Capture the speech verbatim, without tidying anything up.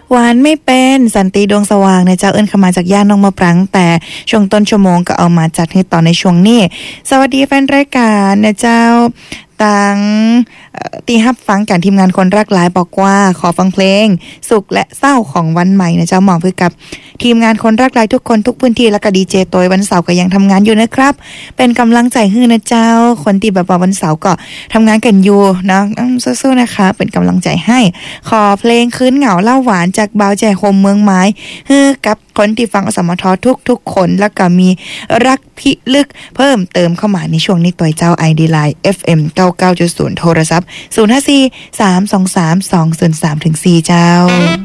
หวานไม่เป็นสันติดวงสว่างนะเจ้าเอิ้นเข้ามาจากย่านน้องมะปรางแต่ช่วงต้นชั่วโมงก็เอามาจัดให้ต่อในช่วงนี้สวัสดีแฟนรายการนะเจ้าตังตีฮับฟังการทีมงานคนรักหลายบอกว่าขอฟังเพลงสุขและเศร้าของวันใหม่นะเจ้าหมอเพื่อกับทีมงานคนรักหลายทุกคนทุกพื้นที่แล้วก็ดีเจตัววันเสาร์ก็ยังทำงานอยู่นะครับเป็นกำลังใจให้นะเจ้าคนที่แบบว่าวันเสาร์ก็ทำงานกันอยู่นะสู้ๆนะคะเป็นกำลังใจให้ขอเพลงคืนเหงาเล่าหวานจากบ่าวแจโฮมเมืองไม้ฮือกับคนที่ฟังอสมททุกๆคนแล้วก็มีรักพิลึกเพิ่มเติมเข้ามาในช่วงนี้ตัวเจ้า ไอ ดี Line เอฟ เอ็ม เก้าสิบเก้าจุดศูนย์ โทรศัพท์ศูนย์ ห้า สี่ สาม สอง สาม สอง ศูนย์ สาม สี่ เจ้า